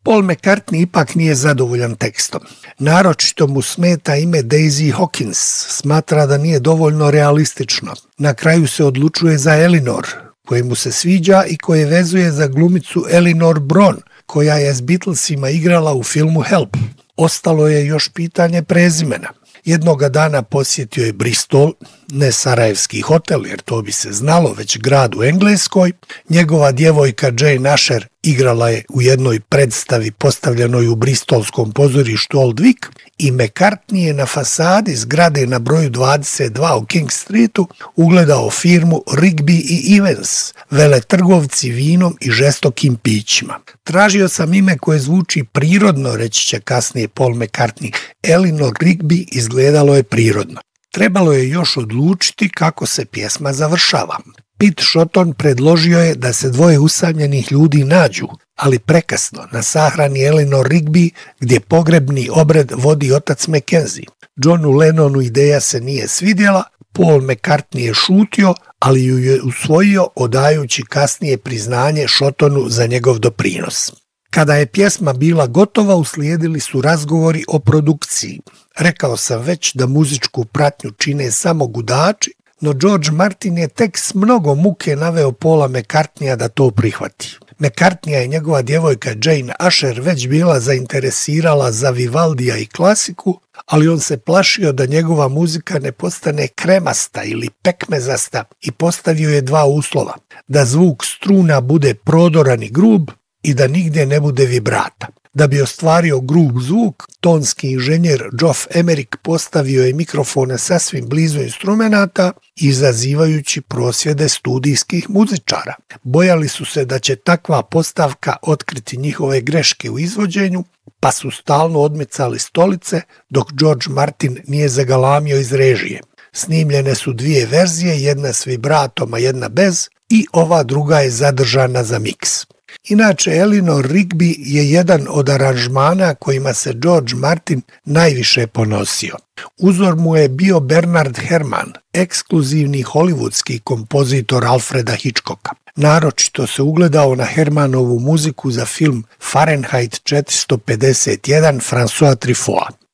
Paul McCartney ipak nije zadovoljan tekstom. Naročito mu smeta ime Daisy Hawkins, smatra da nije dovoljno realistično. Na kraju se odlučuje za Eleanor, koje mu se sviđa i koje vezuje za glumicu Eleanor Bron, koja je s Beatlesima igrala u filmu Help. Ostalo je još pitanje prezimena. Jednoga dana posjetio je Bristol, ne sarajevski hotel, jer to bi se znalo, već grad u Engleskoj. Njegova djevojka Jane Asher igrala je u jednoj predstavi postavljenoj u bristolskom pozorištu Old Vic i McCartney je na fasadi zgrade na broju 22 u King Streetu ugledao firmu Rigby i Evans, veletrgovci vinom i žestokim pićima. Tražio sam ime koje zvuči prirodno, reći će kasnije Paul McCartney. Eleanor Rigby izgledalo je prirodno. Trebalo je još odlučiti kako se pjesma završava. Pete Shotton predložio je da se dvoje usamljenih ljudi nađu, ali prekasno, na sahrani Eleanor Rigby, gdje pogrebni obred vodi otac Mackenzie. Johnu Lennonu ideja se nije svidjela, Paul McCartney je šutio, ali ju je usvojio odajući kasnije priznanje Shottonu za njegov doprinos. Kada je pjesma bila gotova, uslijedili su razgovori o produkciji. Rekao sam već da muzičku pratnju čine samo gudači, no George Martin je tek s mnogo muke naveo Paula McCartneya da to prihvati. McCartneya i njegova djevojka Jane Asher već bila zainteresirala za Vivaldija i klasiku, ali on se plašio da njegova muzika ne postane kremasta ili pekmezasta i postavio je dva uslova: da zvuk struna bude prodoran i grub i da nigdje ne bude vibrata. Da bi ostvario grub zvuk, tonski inženjer Geoff Emerick postavio je mikrofone sasvim blizu instrumenata, izazivajući prosvjede studijskih muzičara. Bojali su se da će takva postavka otkriti njihove greške u izvođenju, pa su stalno odmicali stolice, dok George Martin nije zagalamio iz režije. Snimljene su dvije verzije, jedna s vibratom, a jedna bez, i ova druga je zadržana za miks. Inače, Eleanor Rigby je jedan od aranžmana kojima se George Martin najviše ponosio. Uzor mu je bio Bernard Herrmann, ekskluzivni hollywoodski kompozitor Alfreda Hitchcocka. Naročito se ugledao na Herrmannovu muziku za film Fahrenheit 451 François Truffaut.